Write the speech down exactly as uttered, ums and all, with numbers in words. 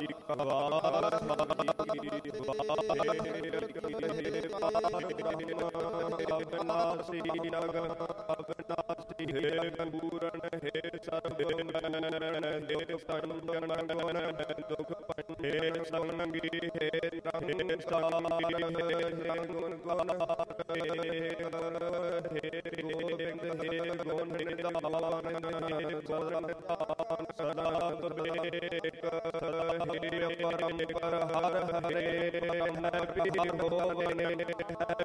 ਅਬਿਨਾਸੀ ਨਗ ਅਬਿਨਾਸੀ ਹੈ ਪੂਰਨ ਹੈ ਸਰਬੇ ਦੁਖ ਪੰਡਨ ਦੁਖ ਪੰਡੇ ਸੰਗੀ ਹੈ ਨਹਿ ਸਾਮੀ ਹੈ ਗੁਣ ਗਾਏ ਹੈ ਗੋਬਿੰਦ ਹੈ ਗੁਣ ਨਿਧਾਨ ਹੈ ਸਰਨ ਤਾਨ ਸਦਾ ਬੇਕ ਹੈ ਪਰੰਪਰ ਹਰ ਹਰੇ ਹੈ ਵੀ ਹੋਲੇ